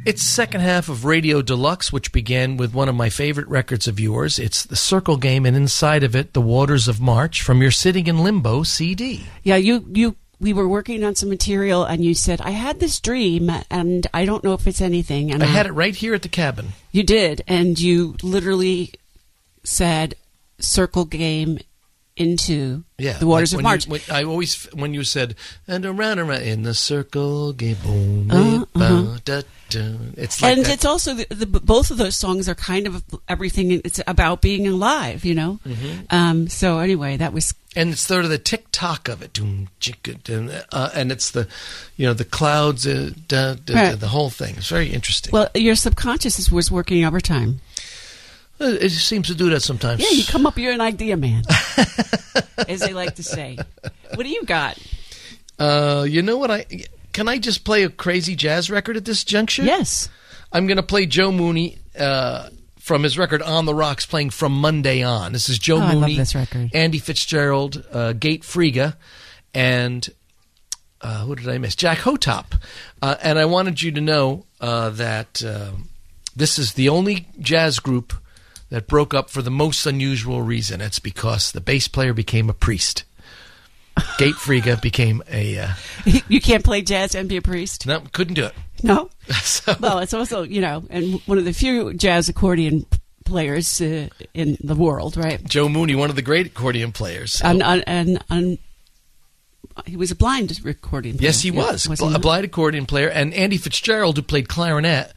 It's the second half of Radio Deluxe, which began with one of my favorite records of yours. It's The Circle Game, and inside of it, The Waters of March from your Sitting in Limbo CD. Yeah, we were working on some material, and you said, I had this dream, and I don't know if it's anything. And I had it right here at the cabin. You did, and you literally said, Circle Game into the Waters of March. When you said, and around in the circle game, boom, it's like and that. it's also both of those songs are kind of everything. It's about being alive, you know. Mm-hmm. So anyway, that was, and it's sort of the tick tock of it, and it's the the clouds, the whole thing. It's very interesting. Well, your subconscious was working overtime. It seems to do that sometimes. Yeah, you come up, you're an idea man, as they like to say. What do you got? You know what? Can I just play a crazy jazz record at this juncture? Yes. I'm going to play Joe Mooney from his record On the Rocks, playing From Monday On. This is Joe Mooney, I love this record. Andy Fitzgerald, Gate Friga, and who did I miss? Jack Hotop. And I wanted you to know that this is the only jazz group that broke up for the most unusual reason. It's because the bass player became a priest. Gate Friga became a... You can't play jazz and be a priest? No, couldn't do it. No? So, well, it's also, and one of the few jazz accordion players in the world, right? Joe Mooney, one of the great accordion players. And he was a blind accordion player. Yes, he was. A blind accordion player. And Andy Fitzgerald, who played clarinet...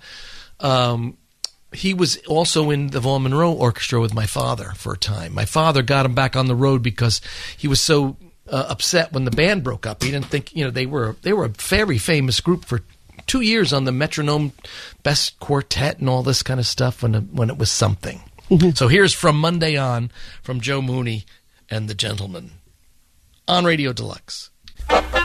he was also in the Vaughn Monroe Orchestra with my father for a time. My father got him back on the road because he was so upset when the band broke up. He didn't think, they were a very famous group for 2 years on the Metronome Best Quartet and all this kind of stuff when it was something. Mm-hmm. So here's From Monday On from Joe Mooney and the Gentlemen on Radio Deluxe.